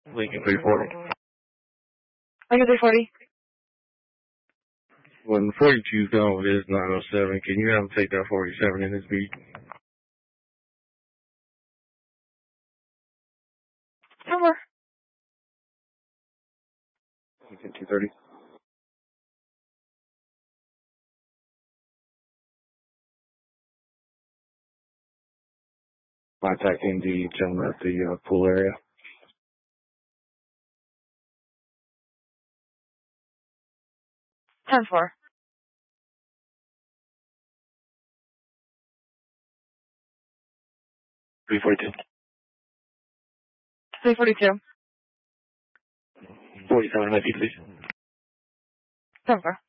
Lincoln 340. Lincoln 340. When 42's gone with his 907, can you have him take that 47 in his beat? Somewhere. Lincoln 230. Contacting the gentleman at the pool area. Ten four. 342. 342. 47 might be, please. 10 4.